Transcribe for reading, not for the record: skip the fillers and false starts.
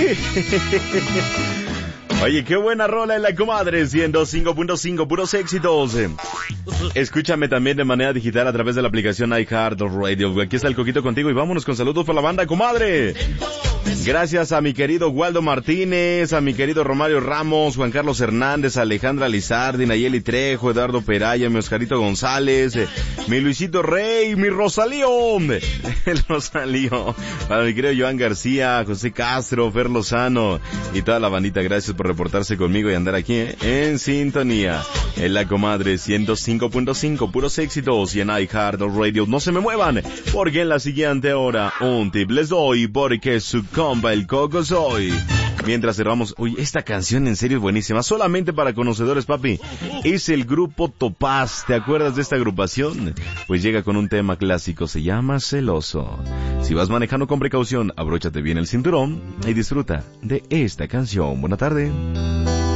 Oye, qué buena rola en la comadre, 105.5, puros éxitos. Escúchame también de manera digital a través de la aplicación iHeartRadio. Aquí está el Coquito contigo y vámonos con saludos para la banda, comadre. Gracias a mi querido Waldo Martínez, a mi querido Romario Ramos, Juan Carlos Hernández, Alejandra Lizardi, Nayeli Trejo, Eduardo Peraya, mi Oscarito González, mi Luisito Rey, mi Rosalío, el Rosalío, para mi querido Joan García, José Castro, Fer Lozano y toda la bandita. Gracias por reportarse conmigo y andar aquí en sintonía. En la comadre 105.5, puros éxitos y en iHeartRadio. No se me muevan, porque en la siguiente hora un tip les doy, porque su compa el Coco soy. Mientras cerramos, uy, esta canción en serio es buenísima, solamente para conocedores, papi. Es el grupo Topaz, ¿te acuerdas de esta agrupación? Pues llega con un tema clásico, se llama Celoso. Si vas manejando con precaución, abróchate bien el cinturón y disfruta de esta canción. Buena tarde.